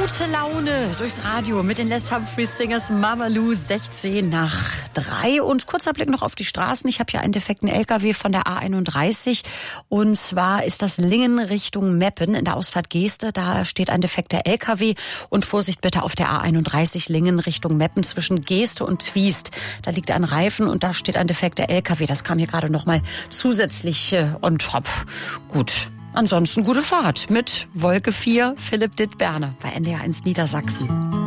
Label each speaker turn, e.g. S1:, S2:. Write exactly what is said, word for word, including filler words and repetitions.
S1: Gute Laune durchs Radio mit den Les Humphreys Singers Mama Lou, sechzehn nach drei. Und kurzer Blick noch auf die Straßen. Ich habe hier einen defekten L K W von der A einunddreißig. Und zwar ist das Lingen Richtung Meppen in der Ausfahrt Geeste. Da steht ein defekter L K W. Und Vorsicht bitte auf der A einunddreißig Lingen Richtung Meppen zwischen Geeste und Twiest. Da liegt ein Reifen und da steht ein defekter L K W. Das kam hier gerade noch mal zusätzlich äh, on top. Gut. Ansonsten gute Fahrt mit Wolke vier, Philipp Dittberner bei N D R eins Niedersachsen.